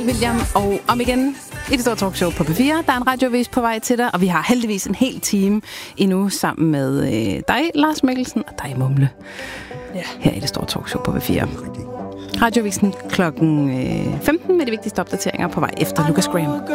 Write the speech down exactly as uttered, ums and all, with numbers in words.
William og om igen i det store talkshow på P fire. Der er en radiovis på vej til dig, og vi har heldigvis en hel time endnu sammen med øh, dig, Lars Mikkelsen, og dig, Mumle. Ja. Her i det store talkshow på P fire. Radiovisen klokken femten med de vigtigste opdateringer på vej efter Lucas Graham.